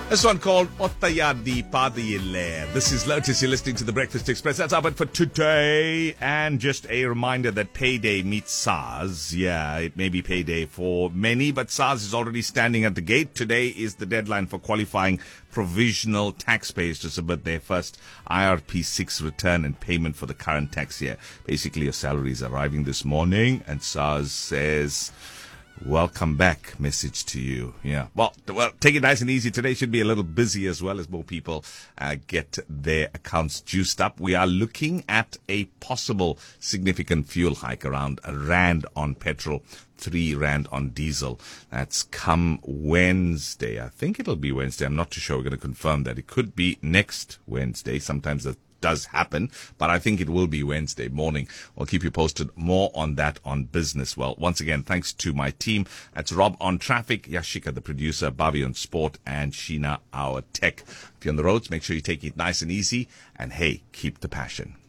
This one called Ottayadi Padiyille. This is Lotus. You're listening to The Breakfast Express. That's up for today. And just a reminder that payday meets SARS. Yeah, it may be payday for many, but SARS is already standing at the gate. Today is the deadline for qualifying provisional taxpayers to submit their first IRP6 return and payment for the current tax year. Basically, your salary is arriving this morning, and SARS says, welcome back message to you. Yeah. Well, take it nice and easy. Today should be a little busy as well as more people get their accounts juiced up. We are looking at a possible significant fuel hike, around R1 on petrol, R3 on diesel. That's come Wednesday. I think it'll be Wednesday. I'm not too sure. We're going to confirm that. It could be next Wednesday. Sometimes that does happen, but I think it will be Wednesday morning. We'll keep you posted more on that on Business Well. Once again, thanks to my team. That's Rob on traffic, Yashika the producer, Bobby on sport, and Sheena our tech. If you're on the roads, make sure you take it nice and easy, and hey, keep the passion.